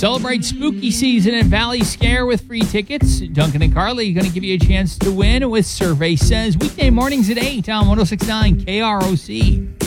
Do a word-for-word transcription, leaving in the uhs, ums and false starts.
Celebrate spooky season at Valley Scare with free tickets. Duncan and Carly are going to give you a chance to win with Survey Says weekday mornings at eight on one oh six point nine K R O C.